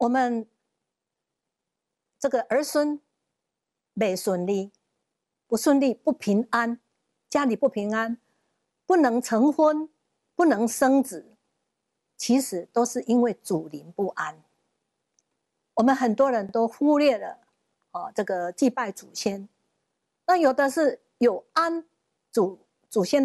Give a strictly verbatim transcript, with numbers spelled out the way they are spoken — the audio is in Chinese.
我们这个儿孙没顺利，不顺利，不平安，家里不平安，不能成婚，不能生子，其实都是因为祖灵不安。我们很多人都忽略了哦，这个祭拜祖先，那有的是有安祖祖先的